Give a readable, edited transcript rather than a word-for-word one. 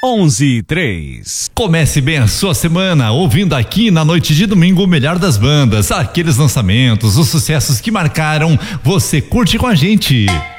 11:03. Comece bem a sua semana ouvindo aqui na noite de domingo o melhor das bandas, aqueles lançamentos, os sucessos que marcaram. Você curte com a gente.